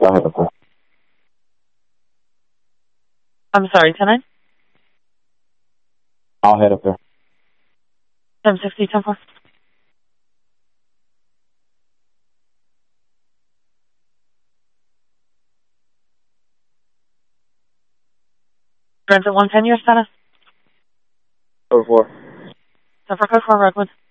I'll head up there. I'm sorry, 10-9? I'll head up there. 10-60, 10-4. Transit 110, your status? Over 4. 10-4, code 4, Redwood.